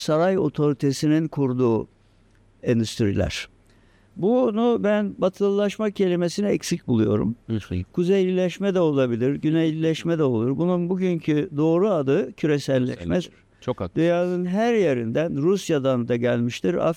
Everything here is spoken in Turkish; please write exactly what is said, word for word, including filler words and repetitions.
saray otoritesinin kurduğu endüstriler. Bunu ben batılılaşma kelimesini eksik buluyorum. Kuzeylileşme de olabilir, güneylileşme de olur. Bunun bugünkü doğru adı küreselleşme. Çok haklı. Dünyanın her yerinden, Rusya'dan da gelmiştir,